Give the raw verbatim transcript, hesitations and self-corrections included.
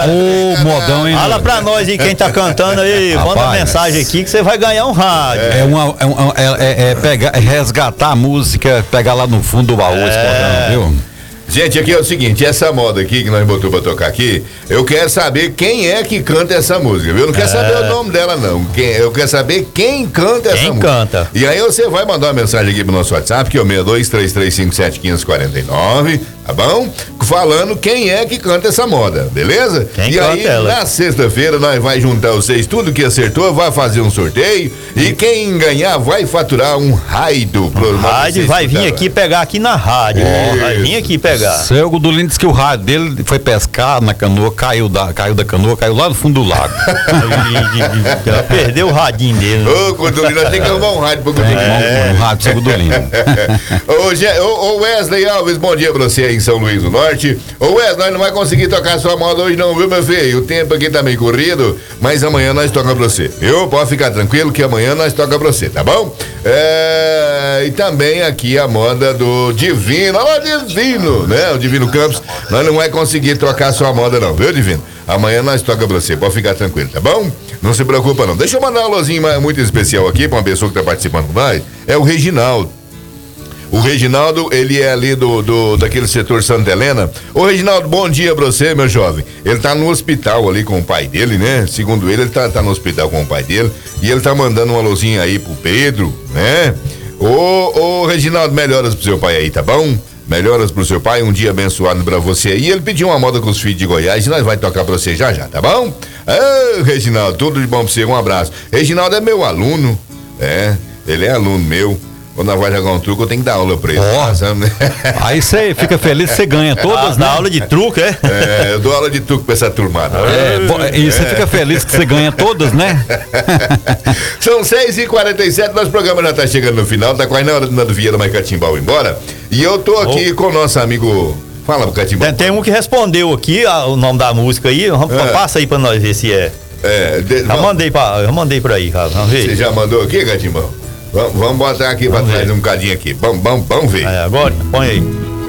Ô, oh, modão, hein? Fala pra nós aí, quem tá cantando aí, Rapaz, manda uma mensagem aqui que você vai ganhar um rádio. É, uma, é, uma, é, é, é pegar, é resgatar a música, pegar lá no fundo do baú, É. esse programa, viu? Gente, aqui é o seguinte, essa moda aqui que nós botou pra tocar aqui, eu quero saber quem é que canta essa música, viu? Eu não quero É. saber o nome dela, não. Quem, eu quero saber quem canta essa Quem música. canta? E aí você vai mandar uma mensagem aqui pro nosso WhatsApp, que é o seis dois três três cinco sete um cinco quatro nove, tá bom? Falando quem é que canta essa moda, beleza? Quem e canta aí, ela? na sexta-feira, nós vai juntar vocês, tudo que acertou, vai fazer um sorteio, e quem ganhar vai faturar um raio pro Rádio vai vir aqui pegar aqui na rádio. Isso. Vai vir aqui pegar. Seu Godolino disse que o rádio dele foi pescar na canoa, caiu da, caiu da canoa, caiu lá no fundo do lago. Já perdeu o radinho dele. Ô, Godolino, nós temos que arrumar um rádio pro Godolino. É. Um rádio do seu Godolino. Ô, Ge- ô, ô, Wesley Alves, bom dia pra você aí em São Luís do Norte. Ô, Wesley, nós não vai conseguir tocar sua moda hoje não, viu, meu filho? O tempo aqui tá meio corrido, mas amanhã nós toca pra você, viu? Pode ficar tranquilo que amanhã nós toca pra você, tá bom? É, e também aqui a moda do Divino, olha lá, Divino, né? O Divino Campos, nós não vai conseguir trocar sua moda não, viu, Divino? Amanhã nós toca pra você, pode ficar tranquilo, tá bom? Não se preocupa não. Deixa eu mandar um alôzinho muito especial aqui pra uma pessoa que tá participando com nós, é o Reginaldo. O Reginaldo, ele é ali do, do daquele setor Santa Helena. Ô, Reginaldo, bom dia pra você, meu jovem. Ele tá no hospital ali com o pai dele, né? Segundo ele, ele tá, tá no hospital com o pai dele. E ele tá mandando um alôzinho aí pro Pedro, né? Ô, ô, Reginaldo, melhoras pro seu pai aí, tá bom? Melhoras pro seu pai, um dia abençoado pra você. E ele pediu uma moda com os filhos de Goiás e nós vai tocar pra você já já, tá bom? Ô, Reginaldo, tudo de bom pra você, um abraço. Reginaldo é meu aluno, é, ele é aluno meu. Quando nós vai jogar um truque, eu tenho que dar aula pra ele. Oh. Aí você fica feliz que você ganha todas, Ah, né? dá aula de truque, é? É, eu dou aula de truque pra essa turmada. É, bo- e você fica feliz que você ganha todas, né? São seis e quarenta e sete, nosso programa já tá chegando no final, tá quase na hora do Nando Vieira, mas Catimbau embora. E eu tô aqui Oh. com o nosso amigo. Fala pro Catimbau. Tem, tem um que respondeu aqui a- o nome da música aí. Vamos, É. Passa aí pra nós ver se é. É, de, Já vamos- mandei pra, já mandei pra aí, cara. Vamos Você ver. já mandou aqui, Catimbau? Vamos, vamos botar aqui Vamos pra trás ver. um bocadinho aqui. Vamos, vamos, vamos ver. É, agora, põe aí.